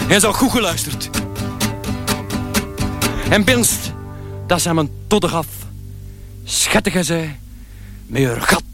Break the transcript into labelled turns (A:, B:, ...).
A: En zou goed geluisterd. En binst, dat ze hem een todder gaf. Schattige zij, met haar gat